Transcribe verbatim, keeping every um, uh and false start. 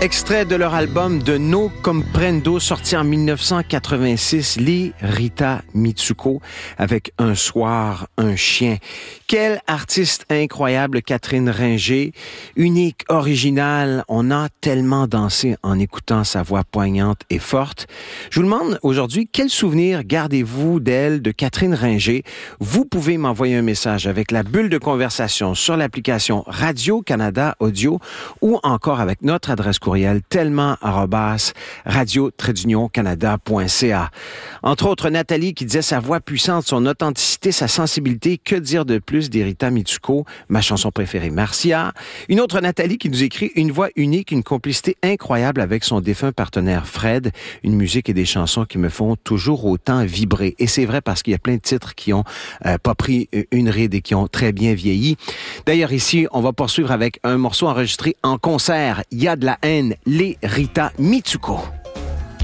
Extrait de leur album De No Comprendo, sorti en dix-neuf cent quatre-vingt-six, les Rita Mitsuko, avec Un soir, un chien. Quelle artiste incroyable, Catherine Ringer, unique, originale. On a tellement dansé en écoutant sa voix poignante et forte. Je vous demande aujourd'hui, quel souvenir gardez-vous d'elle, de Catherine Ringer? Vous pouvez m'envoyer un message avec la bulle de conversation sur l'application Radio-Canada Audio ou encore avec notre adresse courriel tellement arobase radio tiret union canada point c a. Entre autres, Nathalie qui disait sa voix puissante, son authenticité, sa sensibilité. Que dire de plus d'Rita Mitsuko, ma chanson préférée, Marcia. Une autre Nathalie qui nous écrit une voix unique, une complicité incroyable avec son défunt partenaire Fred. Une musique et des chansons qui me font toujours autant vibrer. Et c'est vrai parce qu'il y a plein de titres qui ont euh, pas pris une ride et qui ont très bien vieilli. D'ailleurs, ici, on va poursuivre avec un morceau enregistré en concert. Il y a de la haine. Les Rita Mitsuko.